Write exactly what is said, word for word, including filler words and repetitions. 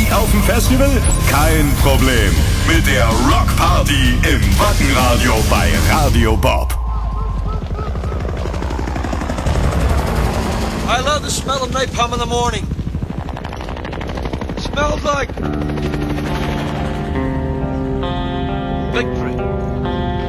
Musik auf dem Festival? Kein Problem. Mit der Rock Party im Wackenradio bei Radio Bob. I love the smell of napalm in the morning. It smells like victory.